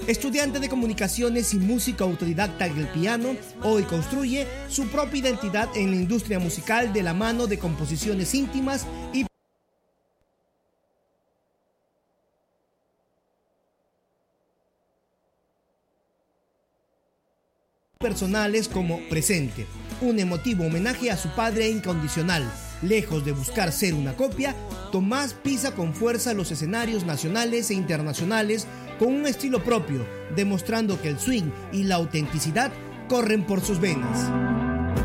Estudiante de comunicaciones y música autodidacta del piano, hoy construye su propia identidad en la industria musical de la mano de composiciones íntimas y personales como Presente, un emotivo homenaje a su padre incondicional. Lejos de buscar ser una copia, Tomás pisa con fuerza los escenarios nacionales e internacionales con un estilo propio, demostrando que el swing y la autenticidad corren por sus venas.